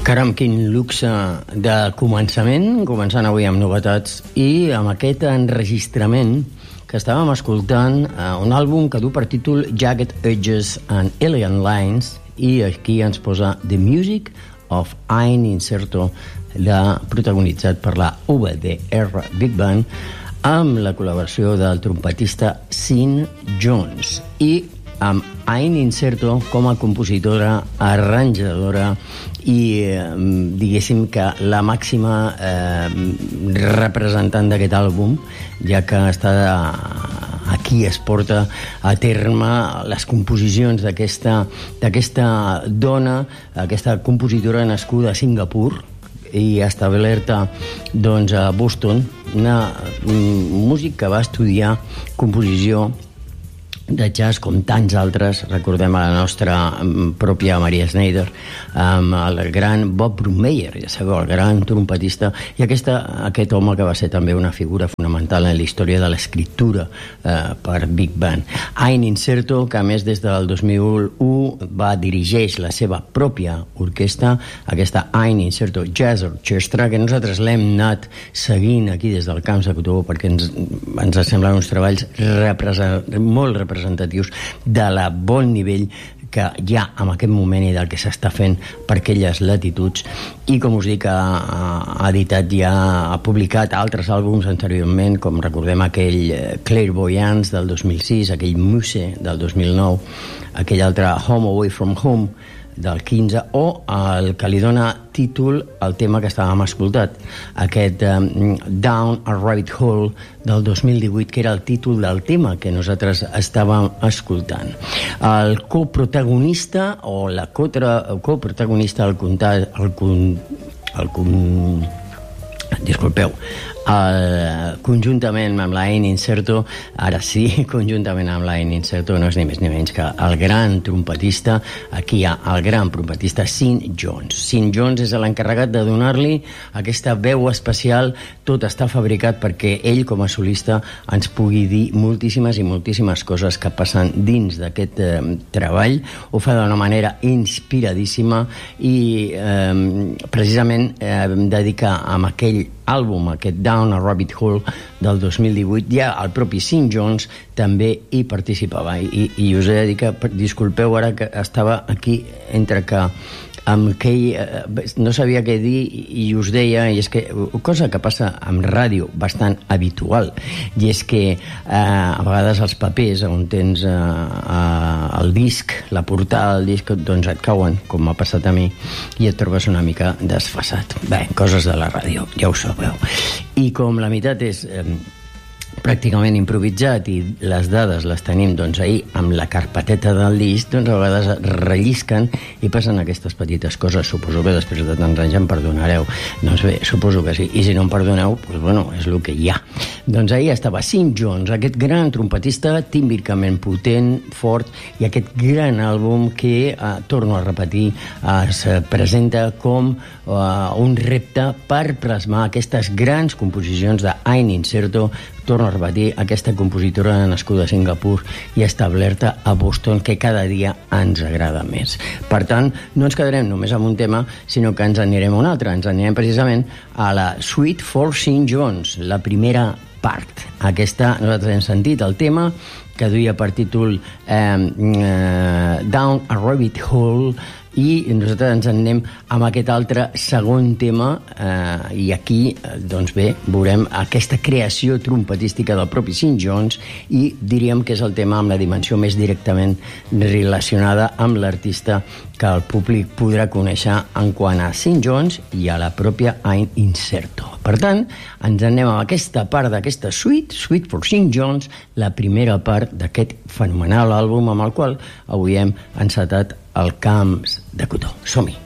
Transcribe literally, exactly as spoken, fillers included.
Caram, quin luxe de començament, començant avui amb novetats i amb aquest enregistrament que estàvem escoltant, eh, un àlbum que du per títol Jagged Edges and Alien Lines, i aquí ens posa The Music of Ain Incerto, la protagonitzat per la V D R Big Band, amb la col·laboració del trompetista Sin Jones, i amb Ain Incerto com a compositora, arranjadora i eh, diguéssim que la màxima eh, representant d'aquest àlbum, ja que està aquí es porta a terme les composicions d'aquesta d'aquesta dona, aquesta compositora nascuda a Singapur i establerta doncs, a Boston, una músic que va estudiar composició de jazz com tants altres. Recordem a la nostra pròpia Maria Schneider, amb el gran Bob Bruckmeyer, ja sabeu, el gran trompetista, i aquesta, aquest home que va ser també una figura fonamental en la història de l'escriptura eh, per Big Band. Ain Incerto, que a més des del dos mil u va dirigeix la seva pròpia orquestra, aquesta Ain Incerto Jazz Orchestra, que nosaltres l'hem anat seguint aquí des del Camps de Cotó perquè ens, ens semblen uns treballs represent, molt representatius representatius de la bon nivell que hi ha en aquest moment i del que s'està fent per aquelles latituds. I com us dic, ha, ha editat ja, ha publicat altres àlbums anteriorment, com recordem aquell Clairvoyance del dos mil sis, aquell Muse del dos mil nou, aquell altre Home Away From Home del quinze, o el que li dona títol al tema que estàvem escoltat, aquest um, Down a Rabbit Hole del dos mil divuit, que era el títol del tema que nosaltres estàvem escoltant. El coprotagonista o la coprotagonista al comptat, el, el, el, disculpeu, el, conjuntament amb l'Ain Incerto, ara sí, conjuntament amb l'Ain Incerto, no és ni més ni menys que el gran trompetista. Aquí hi ha el gran trompetista Sin Jones. Sin Jones és l'encarregat de donar-li aquesta veu especial. Tot està fabricat perquè ell, com a solista, ens pugui dir moltíssimes i moltíssimes coses que passen dins d'aquest eh, treball. Ho fa d'una manera inspiradíssima i eh, precisament eh, dedica amb aquell àlbum, aquest Down a Rabbit Hole del dos mil divuit, ja el propi Sin Jones també hi participava, i, i us he de dir que, disculpeu ara que estava aquí entre que amb que ell, no sabia què dir i us deia, i és que cosa que passa amb ràdio bastant habitual, i és que eh, a vegades els papers on tens eh, eh, el disc, la portada del disc, doncs et cauen, com m'ha passat a mi, i et trobes una mica desfasat. Bé, coses de la ràdio, ja ho sabeu. I com la meitat és eh, pràcticament improvisat i les dades les tenim doncs ahir amb la carpeteta del disc, doncs a vegades rellisquen i passen aquestes petites coses. Suposo que després de tants anys em perdonareu. Doncs bé, suposo que sí, i si no em perdoneu, doncs bueno, és el que hi ha. Doncs ahir estava Sin Jones, aquest gran trompetista tímbricament potent, fort, i aquest gran àlbum que, eh, torno a repetir, es presenta com eh, un repte per plasmar aquestes grans composicions d'Ain Incerto. Torno a repetir, aquesta compositora nascuda a Singapur i establerta a Boston, que cada dia ens agrada més. Per tant, no ens quedarem només amb un tema, sinó que ens anirem a un altre. Ens anirem precisament a la Suite for Sin Jones, la primera part. Aquesta, nosaltres hem sentit el tema que duia per títol eh, eh, Down a Rabbit Hole, i nosaltres ens en anem amb aquest altre segon tema, eh, i aquí doncs bé, veurem aquesta creació trompetística del propi Sin Jones, i diríem que és el tema amb la dimensió més directament relacionada amb l'artista que el públic podrà conèixer en quant a Sin Jones i a la pròpia Ain Incerto. Per tant, ens anem a aquesta part d'aquesta suite, Suite for Sin Jones, la primera part d'aquest fenomenal àlbum amb el qual avui hem encetat el Camps de Cotó. Som-hi!